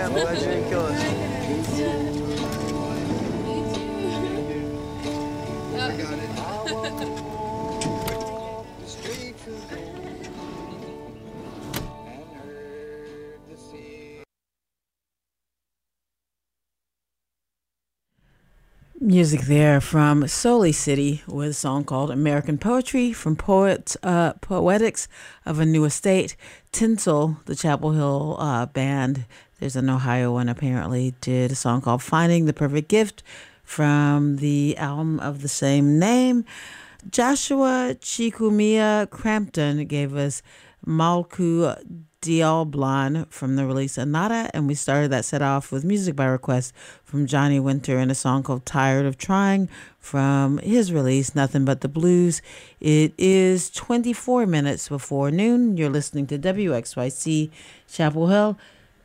I'm glad you didn't kill us. I got it. Music there from Soli City with a song called American Poetry from Poetics of a New Estate. Tinsel, the Chapel Hill band, there's an Ohio one apparently, did a song called Finding the Perfect Gift from the album of the same name. Joshua Chikumia Crampton gave us Malku Diablan from the release Anata, and we started that set off with music by request from Johnny Winter and a song called Tired of Trying from his release Nothing But the Blues. It is 24 minutes before noon. You're listening to WXYC Chapel Hill.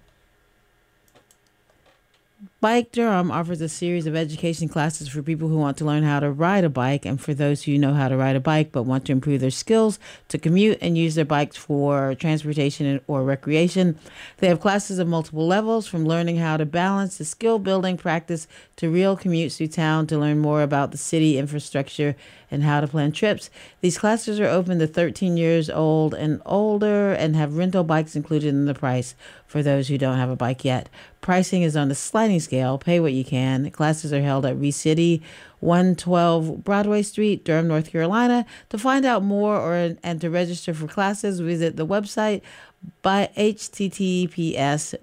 Bike Durham offers a series of education classes for people who want to learn how to ride a bike and for those who know how to ride a bike but want to improve their skills to commute and use their bikes for transportation or recreation. They have classes of multiple levels, from learning how to balance to skill building practice to real commutes through town to learn more about the city infrastructure and how to plan trips. These classes are open to 13 years old and older and have rental bikes included in the price for those who don't have a bike yet. Pricing is on a sliding scale. Pay what you can. Classes are held at City, 112 Broadway Street, Durham, North Carolina. To find out more and to register for classes, visit the website by https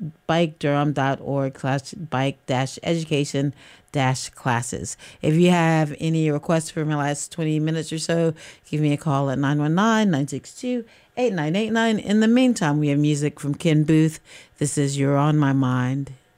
bike-durham.org/bike-education-classes. If you have any requests for my last 20 minutes or so, give me a call at 919-962-8989. In the meantime, we have music from Ken Booth. This is You're on My Mind.